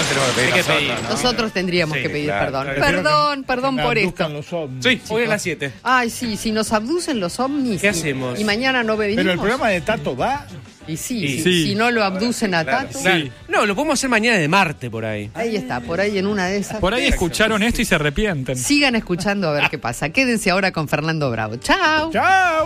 tenemos que pedir nosotros, ¿no? Nosotros tendríamos Sí, que pedir claro, perdón. claro. Perdón por esto. Los ovnis. Sí, hoy es las 7. Ay, sí, si nos abducen los ovnis. ¿Qué hacemos? Y mañana no venimos. Pero el programa de Tato va. Y sí, Sí. si no lo abducen a Claro, Tato. claro. No, lo podemos hacer mañana de Marte por ahí. Ahí está, por ahí en una de esas. Por ahí escucharon esto y se arrepienten. Sigan escuchando a ver qué pasa. Quédense ahora con Fernando Bravo. Chao. ¡Chao!